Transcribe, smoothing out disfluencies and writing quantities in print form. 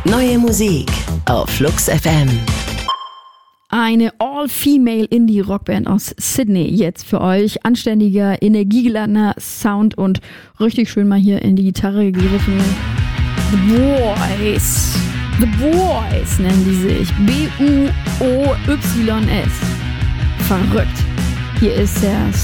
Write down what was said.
Neue Musik auf Flux FM. Eine All-Female Indie-Rockband aus Sydney jetzt für euch. Anständiger, energiegeladener Sound und richtig schön mal hier in die Gitarre gegriffen. The Boys. The Boys nennen die sich. B-U-O-Y-S. Verrückt. Hier ist der